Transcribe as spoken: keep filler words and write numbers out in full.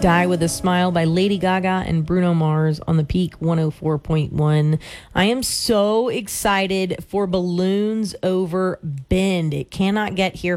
Die with a Smile by Lady Gaga and Bruno Mars on the Peak one oh four point one. I am so excited for Balloons Over Bend. It cannot get here